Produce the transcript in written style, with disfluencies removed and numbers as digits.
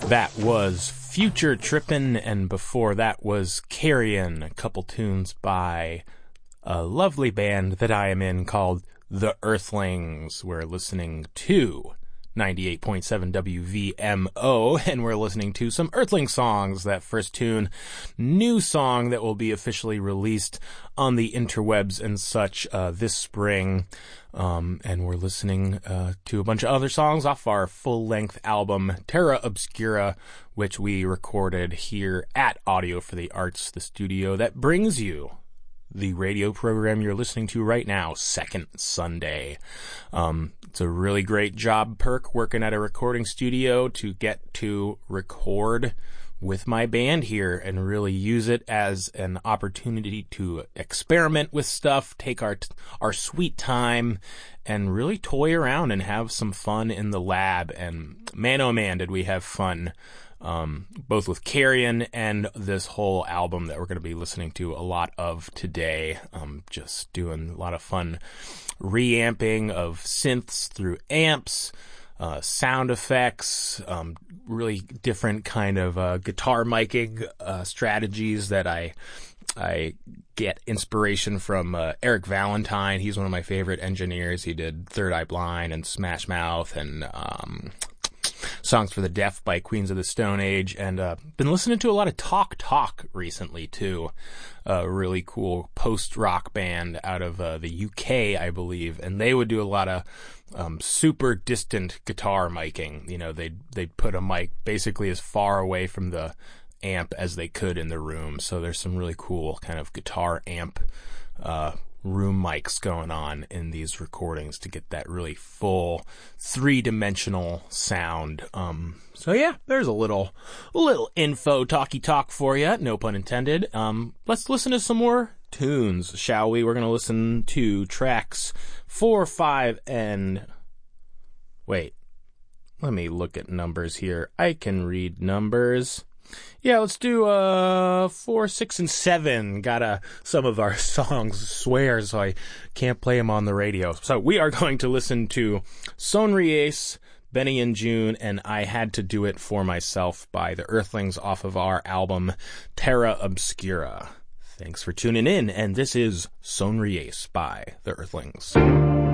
That was Future Trippin', and before that was Carrion, a couple tunes by a lovely band that I am in called The Earthlings. We're listening to 98.7 WVMO, and we're listening to some Earthling songs. That first tune, new song that will be officially released on the interwebs and such this spring. And we're listening to a bunch of other songs off our full-length album, Terra Obscura, which we recorded here at Audio for the Arts, the studio that brings you the radio program you're listening to right now, Second Sunday. It's a really great job perk working at a recording studio to get to record with my band here and really use it as an opportunity to experiment with stuff, take our sweet time, and really toy around and have some fun in the lab. And man, oh man, did we have fun, both with Carrion and this whole album that we're going to be listening to a lot of today. Just doing a lot of fun reamping of synths through amps, sound effects, really different kind of guitar miking strategies that I get inspiration from Eric Valentine. He's one of my favorite engineers. He did Third Eye Blind and Smash Mouth and Songs for the Deaf by Queens of the Stone Age, and been listening to a lot of Talk recently too. A really cool post-rock band out of the UK, I believe, and they would do a lot of super distant guitar miking. You know, they'd put a mic basically as far away from the amp as they could in the room. So there's some really cool kind of guitar amp room mics going on in these recordings to get that really full three-dimensional sound. So yeah, there's a little info talky talk for you, no pun intended. Let's listen to some more tunes, shall we? We're going to listen to tracks 4, 5, and wait, let me look at numbers here. I can read numbers. Yeah, let's do 4, 6, and 7. Some of our songs swear, so I can't play them on the radio. So we are going to listen to Sonries, Benny and June, and I Had to Do It For Myself by the Earthlings off of our album Terra Obscura. Thanks for tuning in, and this is Sonries by the Earthlings.